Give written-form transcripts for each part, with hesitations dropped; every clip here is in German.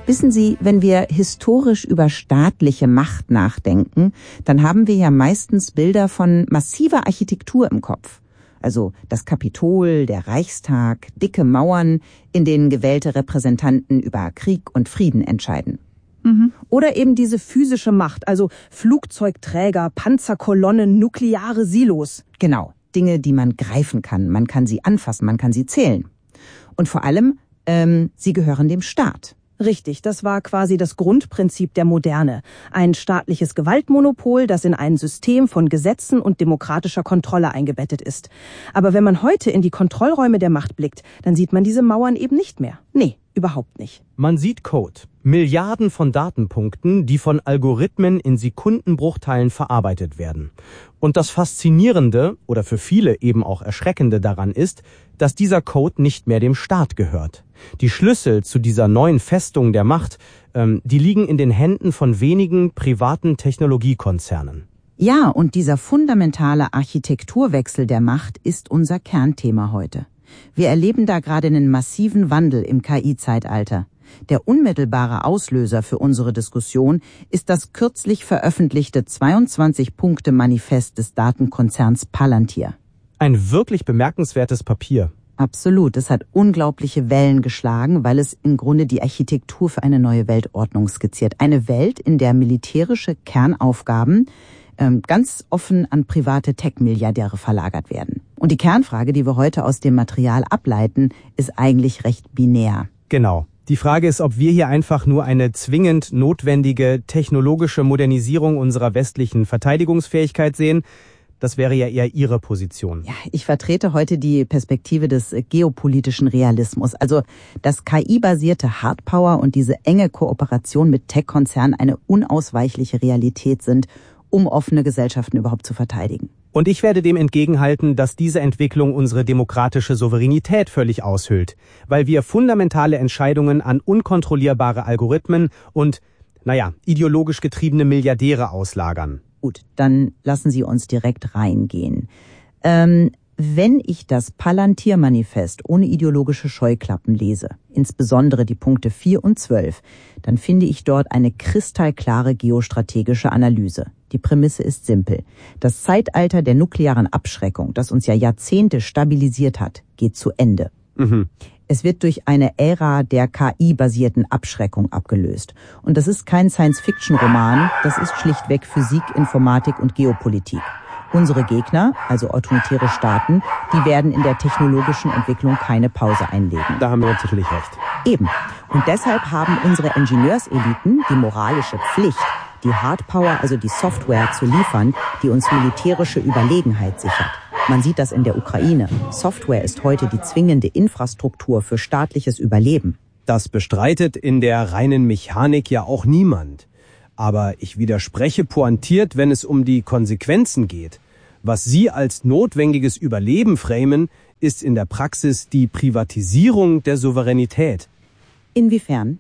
Wissen Sie, wenn wir historisch über staatliche Macht nachdenken, dann haben wir ja meistens Bilder von massiver Architektur im Kopf. Also das Kapitol, der Reichstag, dicke Mauern, in denen gewählte Repräsentanten über Krieg und Frieden entscheiden. Oder eben diese physische Macht, also Flugzeugträger, Panzerkolonnen, nukleare Silos. Genau, Dinge, die man greifen kann. Man kann sie anfassen, man kann sie zählen. Und vor allem, sie gehören dem Staat. Richtig, das war quasi das Grundprinzip der Moderne. Ein staatliches Gewaltmonopol, das in ein System von Gesetzen und demokratischer Kontrolle eingebettet ist. Aber wenn man heute in die Kontrollräume der Macht blickt, dann sieht man diese Mauern eben nicht mehr. Nee, überhaupt nicht. Man sieht Code. Milliarden von Datenpunkten, die von Algorithmen in Sekundenbruchteilen verarbeitet werden. Und das Faszinierende oder für viele eben auch Erschreckende daran ist, dass dieser Code nicht mehr dem Staat gehört. Die Schlüssel zu dieser neuen Festung der Macht, die liegen in den Händen von wenigen privaten Technologiekonzernen. Ja, und dieser fundamentale Architekturwechsel der Macht ist unser Kernthema heute. Wir erleben da gerade einen massiven Wandel im KI-Zeitalter. Der unmittelbare Auslöser für unsere Diskussion ist das kürzlich veröffentlichte 22-Punkte-Manifest des Datenkonzerns Palantir. Ein wirklich bemerkenswertes Papier. Absolut, es hat unglaubliche Wellen geschlagen, weil es im Grunde die Architektur für eine neue Weltordnung skizziert. Eine Welt, in der militärische Kernaufgaben ganz offen an private Tech-Milliardäre verlagert werden. Und die Kernfrage, die wir heute aus dem Material ableiten, ist eigentlich recht binär. Genau. Die Frage ist, ob wir hier einfach nur eine zwingend notwendige technologische Modernisierung unserer westlichen Verteidigungsfähigkeit sehen. Das wäre ja eher Ihre Position. Ja, ich vertrete heute die Perspektive des geopolitischen Realismus. Also, dass KI-basierte Hardpower und diese enge Kooperation mit Tech-Konzernen eine unausweichliche Realität sind, um offene Gesellschaften überhaupt zu verteidigen. Und ich werde dem entgegenhalten, dass diese Entwicklung unsere demokratische Souveränität völlig aushöhlt, weil wir fundamentale Entscheidungen an unkontrollierbare Algorithmen und, ideologisch getriebene Milliardäre auslagern. Gut, dann lassen Sie uns direkt reingehen. Wenn ich das Palantir-Manifest ohne ideologische Scheuklappen lese, insbesondere die Punkte 4 und 12, dann finde ich dort eine kristallklare geostrategische Analyse. Die Prämisse ist simpel. Das Zeitalter der nuklearen Abschreckung, das uns ja Jahrzehnte stabilisiert hat, geht zu Ende. Es wird durch eine Ära der KI-basierten Abschreckung abgelöst. Und das ist kein Science-Fiction-Roman, das ist schlichtweg Physik, Informatik und Geopolitik. Unsere Gegner, also autoritäre Staaten, die werden in der technologischen Entwicklung keine Pause einlegen. Da haben wir natürlich recht. Eben. Und deshalb haben unsere Ingenieurseliten die moralische Pflicht, die Hardpower, also die Software zu liefern, die uns militärische Überlegenheit sichert. Man sieht das in der Ukraine. Software ist heute die zwingende Infrastruktur für staatliches Überleben. Das bestreitet in der reinen Mechanik ja auch niemand. Aber ich widerspreche pointiert, wenn es um die Konsequenzen geht. Was Sie als notwendiges Überleben framen, ist in der Praxis die Privatisierung der Souveränität. Inwiefern?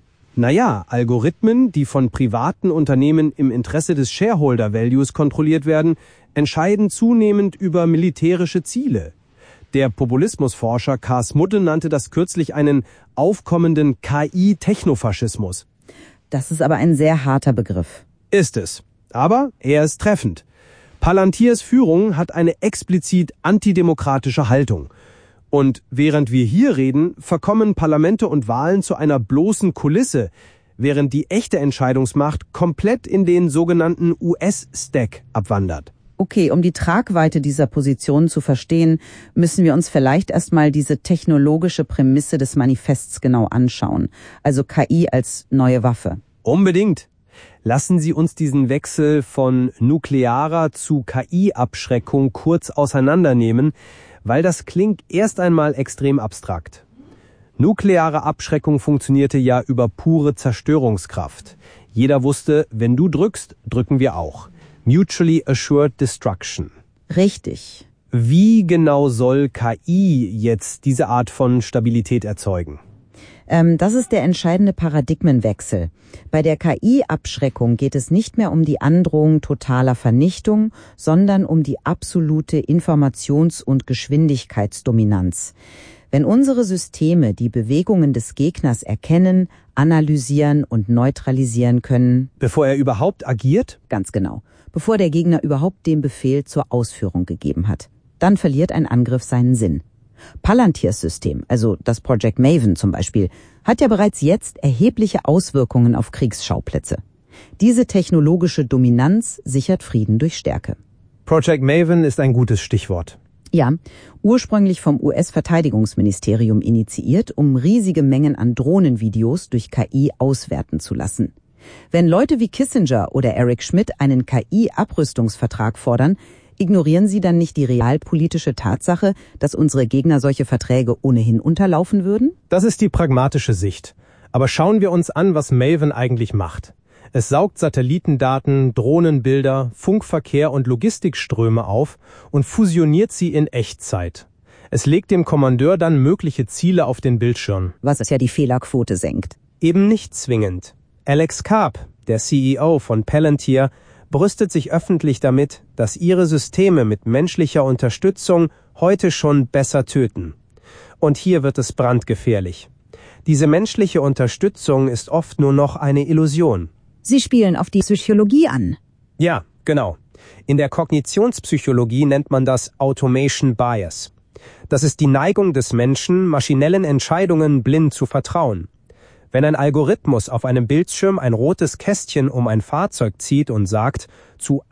Algorithmen, die von privaten Unternehmen im Interesse des Shareholder Values kontrolliert werden, entscheiden zunehmend über militärische Ziele. Der Populismusforscher K. Smutte nannte das kürzlich einen aufkommenden KI-Technofaschismus. Das ist aber ein sehr harter Begriff. Ist es. Aber er ist treffend. Palantirs Führung hat eine explizit antidemokratische Haltung. Und während wir hier reden, verkommen Parlamente und Wahlen zu einer bloßen Kulisse, während die echte Entscheidungsmacht komplett in den sogenannten US-Stack abwandert. Okay, um die Tragweite dieser Position zu verstehen, müssen wir uns vielleicht erstmal diese technologische Prämisse des Manifests genau anschauen. Also KI als neue Waffe. Unbedingt. Lassen Sie uns diesen Wechsel von nuklearer zu KI-Abschreckung kurz auseinandernehmen, weil das klingt erst einmal extrem abstrakt. Nukleare Abschreckung funktionierte ja über pure Zerstörungskraft. Jeder wusste, wenn du drückst, drücken wir auch. Mutually Assured Destruction. Richtig. Wie genau soll KI jetzt diese Art von Stabilität erzeugen? Das ist der entscheidende Paradigmenwechsel. Bei der KI-Abschreckung geht es nicht mehr um die Androhung totaler Vernichtung, sondern um die absolute Informations- und Geschwindigkeitsdominanz. Wenn unsere Systeme die Bewegungen des Gegners erkennen, analysieren und neutralisieren können, bevor er überhaupt agiert? Ganz genau, bevor der Gegner überhaupt den Befehl zur Ausführung gegeben hat, dann verliert ein Angriff seinen Sinn. Palantirs System, also das Project Maven zum Beispiel, hat ja bereits jetzt erhebliche Auswirkungen auf Kriegsschauplätze. Diese technologische Dominanz sichert Frieden durch Stärke. Project Maven ist ein gutes Stichwort. Ja, ursprünglich vom US-Verteidigungsministerium initiiert, um riesige Mengen an Drohnenvideos durch KI auswerten zu lassen. Wenn Leute wie Kissinger oder Eric Schmidt einen KI-Abrüstungsvertrag fordern, ignorieren sie dann nicht die realpolitische Tatsache, dass unsere Gegner solche Verträge ohnehin unterlaufen würden? Das ist die pragmatische Sicht. Aber schauen wir uns an, was Maven eigentlich macht. Es saugt Satellitendaten, Drohnenbilder, Funkverkehr und Logistikströme auf und fusioniert sie in Echtzeit. Es legt dem Kommandeur dann mögliche Ziele auf den Bildschirm. Was ja die Fehlerquote senkt. Eben nicht zwingend. Alex Karp, der CEO von Palantir, brüstet sich öffentlich damit, dass ihre Systeme mit menschlicher Unterstützung heute schon besser töten. Und hier wird es brandgefährlich. Diese menschliche Unterstützung ist oft nur noch eine Illusion. Sie spielen auf die Psychologie an. Ja, genau. In der Kognitionspsychologie nennt man das Automation Bias. Das ist die Neigung des Menschen, maschinellen Entscheidungen blind zu vertrauen. Wenn ein Algorithmus auf einem Bildschirm ein rotes Kästchen um ein Fahrzeug zieht und sagt, zu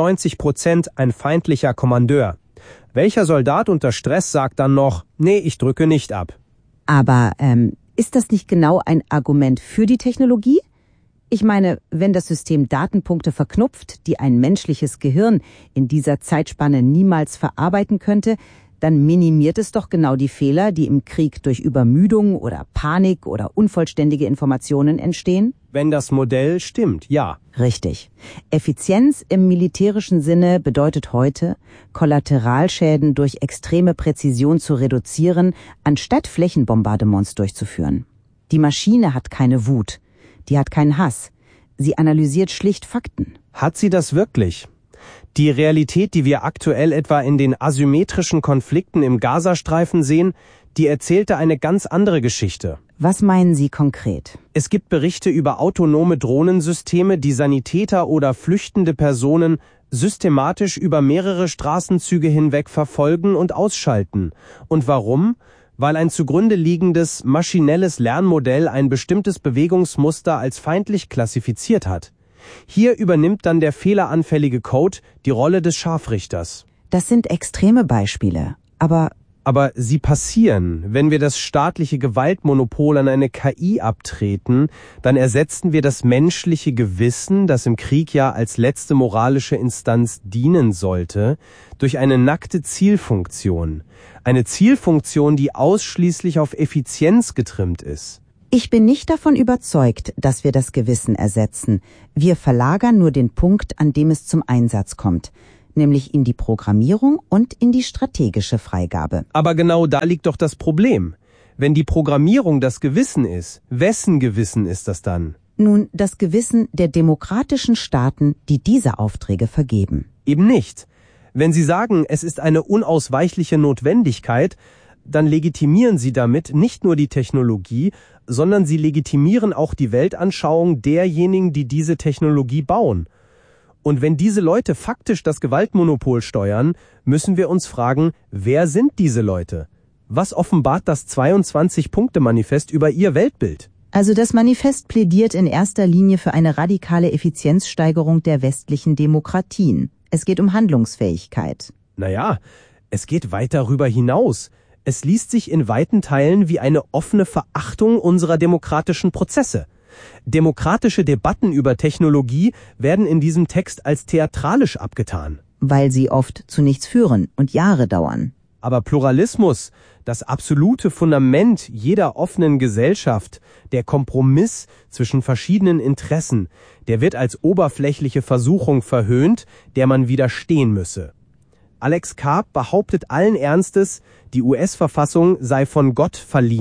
98% ein feindlicher Kommandeur, welcher Soldat unter Stress sagt dann noch, nee, ich drücke nicht ab? Aber ist das nicht genau ein Argument für die Technologie? Ich meine, wenn das System Datenpunkte verknüpft, die ein menschliches Gehirn in dieser Zeitspanne niemals verarbeiten könnte, dann minimiert es doch genau die Fehler, die im Krieg durch Übermüdung oder Panik oder unvollständige Informationen entstehen? Wenn das Modell stimmt, ja. Richtig. Effizienz im militärischen Sinne bedeutet heute, Kollateralschäden durch extreme Präzision zu reduzieren, anstatt Flächenbombardements durchzuführen. Die Maschine hat keine Wut. Die hat keinen Hass. Sie analysiert schlicht Fakten. Hat sie das wirklich? Die Realität, die wir aktuell etwa in den asymmetrischen Konflikten im Gazastreifen sehen, die erzählte eine ganz andere Geschichte. Was meinen Sie konkret? Es gibt Berichte über autonome Drohnensysteme, die Sanitäter oder flüchtende Personen systematisch über mehrere Straßenzüge hinweg verfolgen und ausschalten. Und warum? Weil ein zugrunde liegendes maschinelles Lernmodell ein bestimmtes Bewegungsmuster als feindlich klassifiziert hat. Hier übernimmt dann der fehleranfällige Code die Rolle des Scharfrichters. Das sind extreme Beispiele, aber sie passieren. Wenn wir das staatliche Gewaltmonopol an eine KI abtreten, dann ersetzen wir das menschliche Gewissen, das im Krieg ja als letzte moralische Instanz dienen sollte, durch eine nackte Zielfunktion. Eine Zielfunktion, die ausschließlich auf Effizienz getrimmt ist. Ich bin nicht davon überzeugt, dass wir das Gewissen ersetzen. Wir verlagern nur den Punkt, an dem es zum Einsatz kommt, nämlich in die Programmierung und in die strategische Freigabe. Aber genau da liegt doch das Problem. Wenn die Programmierung das Gewissen ist, wessen Gewissen ist das dann? Nun, das Gewissen der demokratischen Staaten, die diese Aufträge vergeben. Eben nicht. Wenn Sie sagen, es ist eine unausweichliche Notwendigkeit, dann legitimieren Sie damit nicht nur die Technologie, sondern Sie legitimieren auch die Weltanschauung derjenigen, die diese Technologie bauen. Und wenn diese Leute faktisch das Gewaltmonopol steuern, müssen wir uns fragen, wer sind diese Leute? Was offenbart das 22-Punkte-Manifest über ihr Weltbild? Also das Manifest plädiert in erster Linie für eine radikale Effizienzsteigerung der westlichen Demokratien. Es geht um Handlungsfähigkeit. Naja, es geht weit darüber hinaus. Es liest sich in weiten Teilen wie eine offene Verachtung unserer demokratischen Prozesse. Demokratische Debatten über Technologie werden in diesem Text als theatralisch abgetan. Weil sie oft zu nichts führen und Jahre dauern. Aber Pluralismus, das absolute Fundament jeder offenen Gesellschaft, der Kompromiss zwischen verschiedenen Interessen, der wird als oberflächliche Versuchung verhöhnt, der man widerstehen müsse. Alex Karp behauptet allen Ernstes, die US-Verfassung sei von Gott verliehen.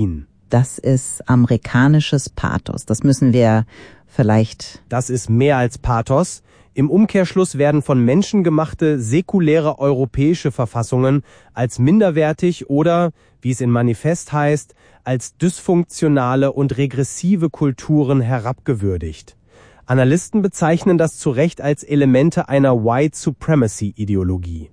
Das ist amerikanisches Pathos. Das müssen wir vielleicht... Das ist mehr als Pathos. Im Umkehrschluss werden von Menschen gemachte säkuläre europäische Verfassungen als minderwertig oder, wie es in Manifest heißt, als dysfunktionale und regressive Kulturen herabgewürdigt. Analysten bezeichnen das zu Recht als Elemente einer White Supremacy-Ideologie.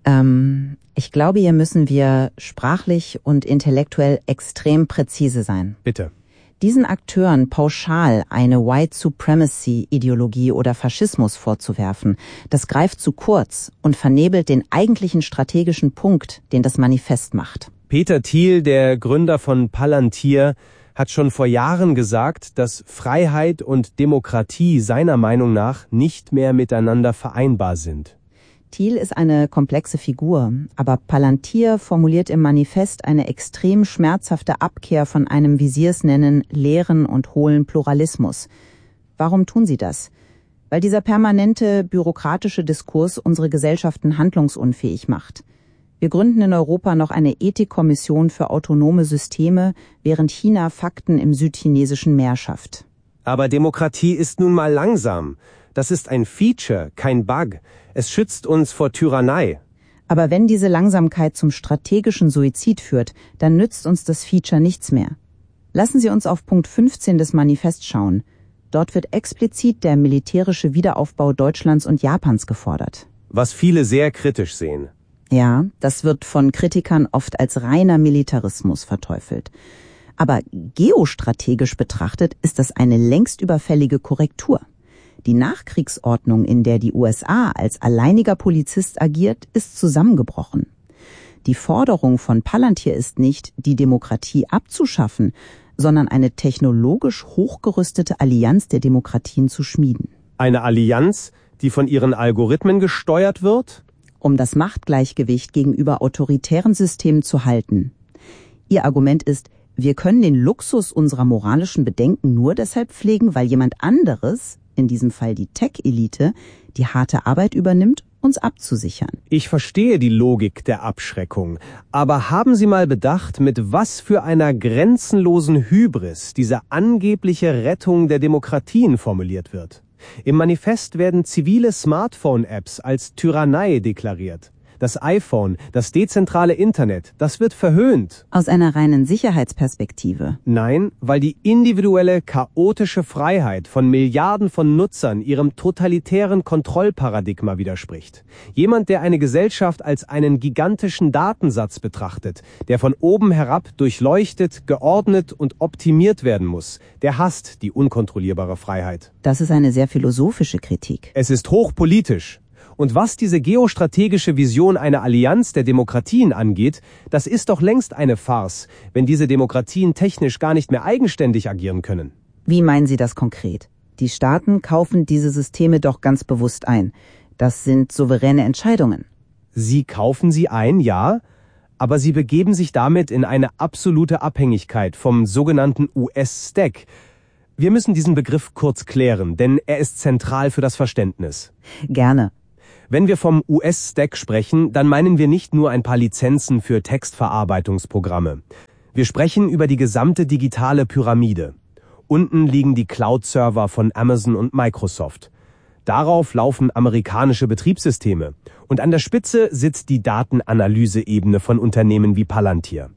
Ich glaube, hier müssen wir sprachlich und intellektuell extrem präzise sein. Bitte. Diesen Akteuren pauschal eine White Supremacy-Ideologie oder Faschismus vorzuwerfen, das greift zu kurz und vernebelt den eigentlichen strategischen Punkt, den das Manifest macht. Peter Thiel, der Gründer von Palantir, hat schon vor Jahren gesagt, dass Freiheit und Demokratie seiner Meinung nach nicht mehr miteinander vereinbar sind. Thiel ist eine komplexe Figur, aber Palantir formuliert im Manifest eine extrem schmerzhafte Abkehr von einem, wie Sie es nennen, leeren und hohlen Pluralismus. Warum tun sie das? Weil dieser permanente bürokratische Diskurs unsere Gesellschaften handlungsunfähig macht. Wir gründen in Europa noch eine Ethikkommission für autonome Systeme, während China Fakten im südchinesischen Meer schafft. Aber Demokratie ist nun mal langsam. Das ist ein Feature, kein Bug. Es schützt uns vor Tyrannei. Aber wenn diese Langsamkeit zum strategischen Suizid führt, dann nützt uns das Feature nichts mehr. Lassen Sie uns auf Punkt 15 des Manifests schauen. Dort wird explizit der militärische Wiederaufbau Deutschlands und Japans gefordert. Was viele sehr kritisch sehen. Ja, das wird von Kritikern oft als reiner Militarismus verteufelt. Aber geostrategisch betrachtet ist das eine längst überfällige Korrektur. Die Nachkriegsordnung, in der die USA als alleiniger Polizist agiert, ist zusammengebrochen. Die Forderung von Palantir ist nicht, die Demokratie abzuschaffen, sondern eine technologisch hochgerüstete Allianz der Demokratien zu schmieden. Eine Allianz, die von ihren Algorithmen gesteuert wird? Um das Machtgleichgewicht gegenüber autoritären Systemen zu halten. Ihr Argument ist, wir können den Luxus unserer moralischen Bedenken nur deshalb pflegen, weil jemand anderes, in diesem Fall die Tech-Elite, die harte Arbeit übernimmt, uns abzusichern. Ich verstehe die Logik der Abschreckung, aber haben Sie mal bedacht, mit was für einer grenzenlosen Hybris diese angebliche Rettung der Demokratien formuliert wird? Im Manifest werden zivile Smartphone-Apps als Tyrannei deklariert. Das iPhone, das dezentrale Internet, das wird verhöhnt. Aus einer reinen Sicherheitsperspektive? Nein, weil die individuelle, chaotische Freiheit von Milliarden von Nutzern ihrem totalitären Kontrollparadigma widerspricht. Jemand, der eine Gesellschaft als einen gigantischen Datensatz betrachtet, der von oben herab durchleuchtet, geordnet und optimiert werden muss, der hasst die unkontrollierbare Freiheit. Das ist eine sehr philosophische Kritik. Es ist hochpolitisch. Und was diese geostrategische Vision einer Allianz der Demokratien angeht, das ist doch längst eine Farce, wenn diese Demokratien technisch gar nicht mehr eigenständig agieren können. Wie meinen Sie das konkret? Die Staaten kaufen diese Systeme doch ganz bewusst ein. Das sind souveräne Entscheidungen. Sie kaufen sie ein, ja, aber sie begeben sich damit in eine absolute Abhängigkeit vom sogenannten US-Stack. Wir müssen diesen Begriff kurz klären, denn er ist zentral für das Verständnis. Gerne. Wenn wir vom US-Stack sprechen, dann meinen wir nicht nur ein paar Lizenzen für Textverarbeitungsprogramme. Wir sprechen über die gesamte digitale Pyramide. Unten liegen die Cloud-Server von Amazon und Microsoft. Darauf laufen amerikanische Betriebssysteme. Und an der Spitze sitzt die Datenanalyse-Ebene von Unternehmen wie Palantir.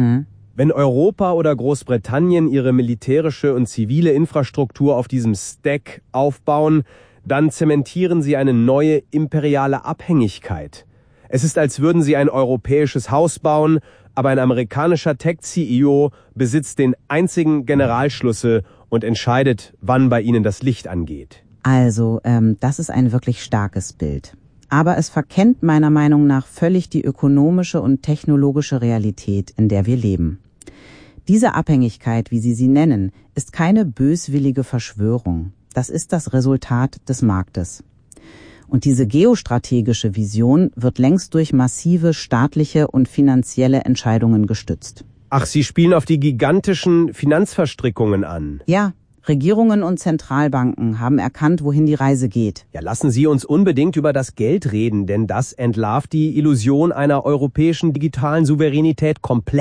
Wenn Europa oder Großbritannien ihre militärische und zivile Infrastruktur auf diesem Stack aufbauen, dann zementieren sie eine neue imperiale Abhängigkeit. Es ist, als würden sie ein europäisches Haus bauen, aber ein amerikanischer Tech-CEO besitzt den einzigen Generalschlüssel und entscheidet, wann bei ihnen das Licht angeht. Also, das ist ein wirklich starkes Bild. Aber es verkennt meiner Meinung nach völlig die ökonomische und technologische Realität, in der wir leben. Diese Abhängigkeit, wie Sie sie nennen, ist keine böswillige Verschwörung. Das ist das Resultat des Marktes. Und diese geostrategische Vision wird längst durch massive staatliche und finanzielle Entscheidungen gestützt. Ach, Sie spielen auf die gigantischen Finanzverstrickungen an. Ja, Regierungen und Zentralbanken haben erkannt, wohin die Reise geht. Ja, lassen Sie uns unbedingt über das Geld reden, denn das entlarvt die Illusion einer europäischen digitalen Souveränität komplett.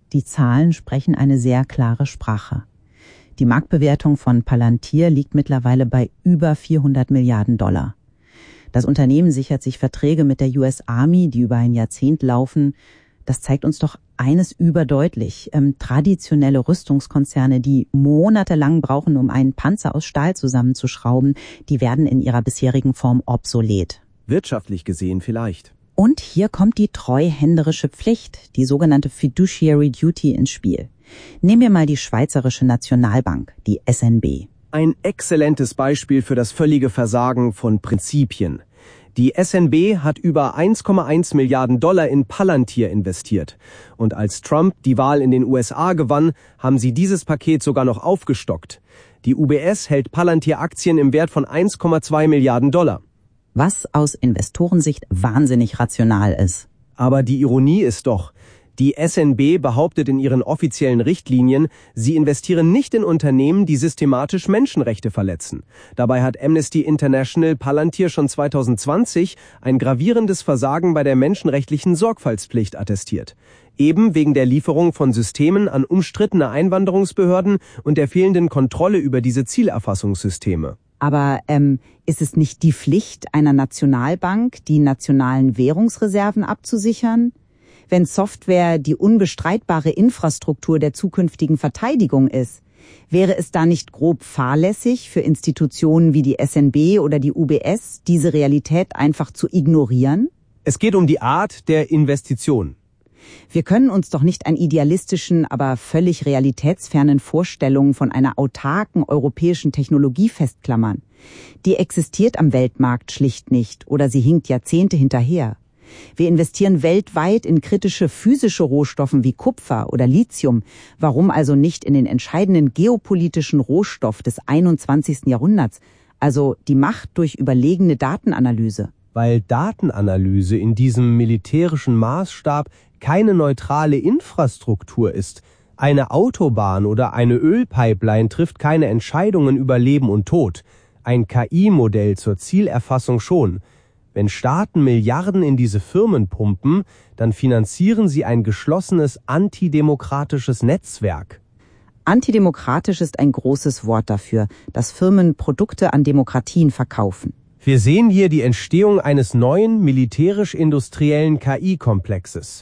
Die Zahlen sprechen eine sehr klare Sprache. Die Marktbewertung von Palantir liegt mittlerweile bei über 400 Milliarden $. Das Unternehmen sichert sich Verträge mit der US Army, die über ein Jahrzehnt laufen. Das zeigt uns doch eines überdeutlich. Traditionelle Rüstungskonzerne, die monatelang brauchen, um einen Panzer aus Stahl zusammenzuschrauben, die werden in ihrer bisherigen Form obsolet. Wirtschaftlich gesehen vielleicht. Und hier kommt die treuhänderische Pflicht, die sogenannte Fiduciary Duty, ins Spiel. Nehmen wir mal die Schweizerische Nationalbank, die SNB. Ein exzellentes Beispiel für das völlige Versagen von Prinzipien. Die SNB hat über 1,1 Milliarden $ in Palantir investiert. Und als Trump die Wahl in den USA gewann, haben sie dieses Paket sogar noch aufgestockt. Die UBS hält Palantir-Aktien im Wert von 1,2 Milliarden $. Was aus Investorensicht wahnsinnig rational ist. Aber die Ironie ist doch, die SNB behauptet in ihren offiziellen Richtlinien, sie investieren nicht in Unternehmen, die systematisch Menschenrechte verletzen. Dabei hat Amnesty International Palantir schon 2020 ein gravierendes Versagen bei der menschenrechtlichen Sorgfaltspflicht attestiert. Eben wegen der Lieferung von Systemen an umstrittene Einwanderungsbehörden und der fehlenden Kontrolle über diese Zielerfassungssysteme. Aber ist es nicht die Pflicht einer Nationalbank, die nationalen Währungsreserven abzusichern? Wenn Software die unbestreitbare Infrastruktur der zukünftigen Verteidigung ist, wäre es da nicht grob fahrlässig für Institutionen wie die SNB oder die UBS, diese Realität einfach zu ignorieren? Es geht um die Art der Investition. Wir können uns doch nicht an idealistischen, aber völlig realitätsfernen Vorstellungen von einer autarken europäischen Technologie festklammern. Die existiert am Weltmarkt schlicht nicht oder sie hinkt Jahrzehnte hinterher. Wir investieren weltweit in kritische physische Rohstoffe wie Kupfer oder Lithium. Warum also nicht in den entscheidenden geopolitischen Rohstoff des 21. Jahrhunderts, also die Macht durch überlegene Datenanalyse? Weil Datenanalyse in diesem militärischen Maßstab keine neutrale Infrastruktur ist. Eine Autobahn oder eine Ölpipeline trifft keine Entscheidungen über Leben und Tod. Ein KI-Modell zur Zielerfassung schon. Wenn Staaten Milliarden in diese Firmen pumpen, dann finanzieren sie ein geschlossenes antidemokratisches Netzwerk. Antidemokratisch ist ein großes Wort dafür, dass Firmen Produkte an Demokratien verkaufen. Wir sehen hier die Entstehung eines neuen militärisch-industriellen KI-Komplexes.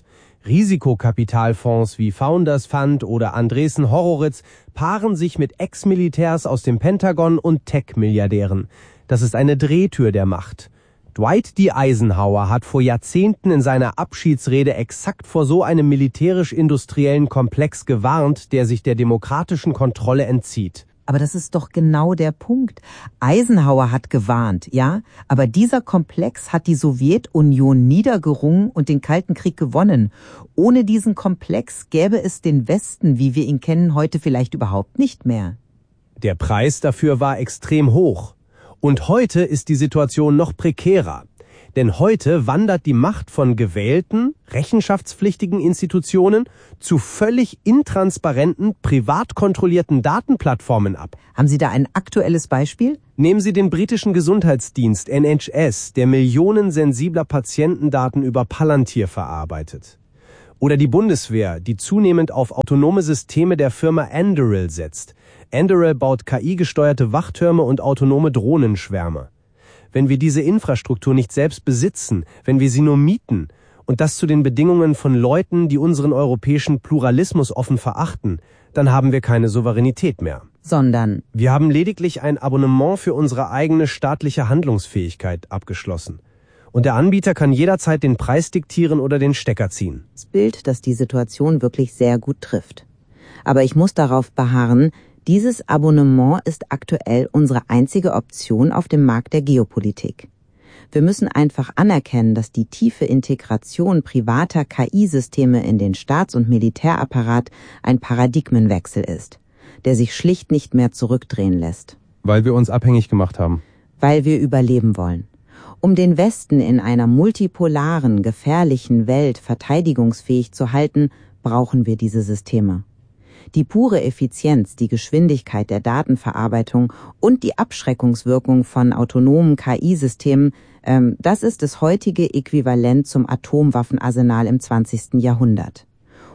Risikokapitalfonds wie Founders Fund oder Andreessen Horowitz paaren sich mit Ex-Militärs aus dem Pentagon und Tech-Milliardären. Das ist eine Drehtür der Macht. Dwight D. Eisenhower hat vor Jahrzehnten in seiner Abschiedsrede exakt vor so einem militärisch-industriellen Komplex gewarnt, der sich der demokratischen Kontrolle entzieht. Aber das ist doch genau der Punkt. Eisenhower hat gewarnt, ja, aber dieser Komplex hat die Sowjetunion niedergerungen und den Kalten Krieg gewonnen. Ohne diesen Komplex gäbe es den Westen, wie wir ihn kennen, heute vielleicht überhaupt nicht mehr. Der Preis dafür war extrem hoch. Und heute ist die Situation noch prekärer. Denn heute wandert die Macht von gewählten, rechenschaftspflichtigen Institutionen zu völlig intransparenten, privat kontrollierten Datenplattformen ab. Haben Sie da ein aktuelles Beispiel? Nehmen Sie den britischen Gesundheitsdienst NHS, der Millionen sensibler Patientendaten über Palantir verarbeitet. Oder die Bundeswehr, die zunehmend auf autonome Systeme der Firma Anduril setzt. Anduril baut KI-gesteuerte Wachtürme und autonome Drohnenschwärme. Wenn wir diese Infrastruktur nicht selbst besitzen, wenn wir sie nur mieten, und das zu den Bedingungen von Leuten, die unseren europäischen Pluralismus offen verachten, dann haben wir keine Souveränität mehr. Sondern wir haben lediglich ein Abonnement für unsere eigene staatliche Handlungsfähigkeit abgeschlossen. Und der Anbieter kann jederzeit den Preis diktieren oder den Stecker ziehen. Das Bild, das die Situation wirklich sehr gut trifft. Aber ich muss darauf beharren, dieses Abonnement ist aktuell unsere einzige Option auf dem Markt der Geopolitik. Wir müssen einfach anerkennen, dass die tiefe Integration privater KI-Systeme in den Staats- und Militärapparat ein Paradigmenwechsel ist, der sich schlicht nicht mehr zurückdrehen lässt. Weil wir uns abhängig gemacht haben. Weil wir überleben wollen. Um den Westen in einer multipolaren, gefährlichen Welt verteidigungsfähig zu halten, brauchen wir diese Systeme. Die pure Effizienz, die Geschwindigkeit der Datenverarbeitung und die Abschreckungswirkung von autonomen KI-Systemen, das ist das heutige Äquivalent zum Atomwaffenarsenal im 20. Jahrhundert.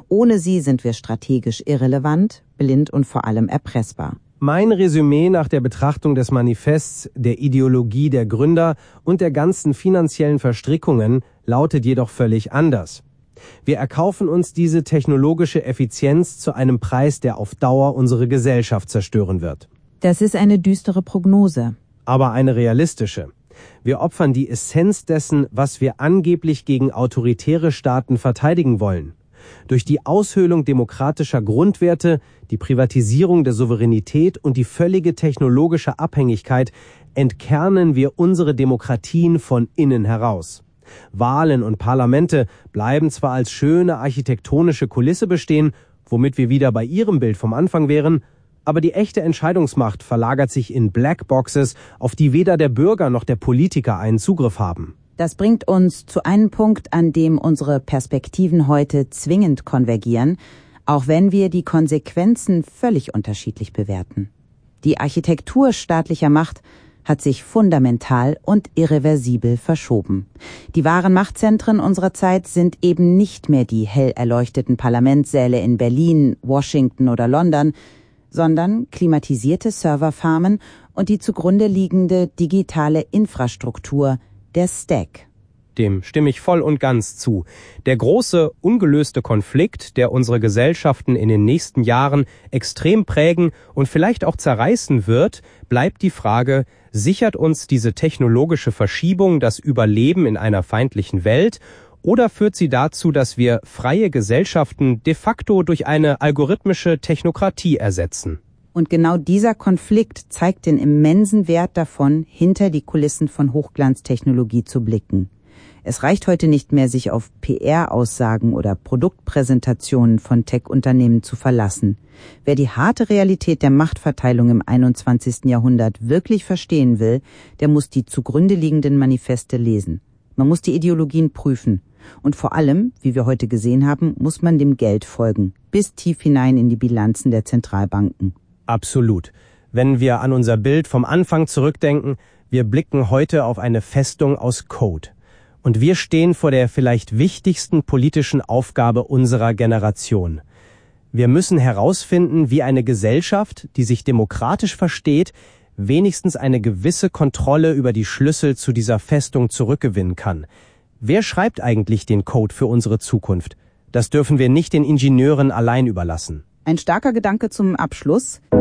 ohne sie sind wir strategisch irrelevant, blind und vor allem erpressbar. Mein Resümee nach der Betrachtung des Manifests, der Ideologie der Gründer und der ganzen finanziellen Verstrickungen lautet jedoch völlig anders. Wir erkaufen uns diese technologische Effizienz zu einem Preis, der auf Dauer unsere Gesellschaft zerstören wird. Das ist eine düstere Prognose. Aber eine realistische. Wir opfern die Essenz dessen, was wir angeblich gegen autoritäre Staaten verteidigen wollen. Durch die Aushöhlung demokratischer Grundwerte, die Privatisierung der Souveränität und die völlige technologische Abhängigkeit entkernen wir unsere Demokratien von innen heraus. Wahlen und Parlamente bleiben zwar als schöne architektonische Kulisse bestehen, womit wir wieder bei Ihrem Bild vom Anfang wären, aber die echte Entscheidungsmacht verlagert sich in Blackboxes, auf die weder der Bürger noch der Politiker einen Zugriff haben. Das bringt uns zu einem Punkt, an dem unsere Perspektiven heute zwingend konvergieren, auch wenn wir die Konsequenzen völlig unterschiedlich bewerten. Die Architektur staatlicher Macht hat sich fundamental und irreversibel verschoben. Die wahren Machtzentren unserer Zeit sind eben nicht mehr die hell erleuchteten Parlamentssäle in Berlin, Washington oder London, sondern klimatisierte Serverfarmen und die zugrunde liegende digitale Infrastruktur, der Stack. Dem stimme ich voll und ganz zu. Der große, ungelöste Konflikt, der unsere Gesellschaften in den nächsten Jahren extrem prägen und vielleicht auch zerreißen wird, bleibt die Frage, sichert uns diese technologische Verschiebung das Überleben in einer feindlichen Welt oder führt sie dazu, dass wir freie Gesellschaften de facto durch eine algorithmische Technokratie ersetzen? Und genau dieser Konflikt zeigt den immensen Wert davon, hinter die Kulissen von Hochglanztechnologie zu blicken. Es reicht heute nicht mehr, sich auf PR-Aussagen oder Produktpräsentationen von Tech-Unternehmen zu verlassen. Wer die harte Realität der Machtverteilung im 21. Jahrhundert wirklich verstehen will, der muss die zugrunde liegenden Manifeste lesen. Man muss die Ideologien prüfen. Und vor allem, wie wir heute gesehen haben, muss man dem Geld folgen, bis tief hinein in die Bilanzen der Zentralbanken. Absolut. Wenn wir an unser Bild vom Anfang zurückdenken, wir blicken heute auf eine Festung aus Code. Und wir stehen vor der vielleicht wichtigsten politischen Aufgabe unserer Generation. Wir müssen herausfinden, wie eine Gesellschaft, die sich demokratisch versteht, wenigstens eine gewisse Kontrolle über die Schlüssel zu dieser Festung zurückgewinnen kann. Wer schreibt eigentlich den Code für unsere Zukunft? Das dürfen wir nicht den Ingenieuren allein überlassen. Ein starker Gedanke zum Abschluss.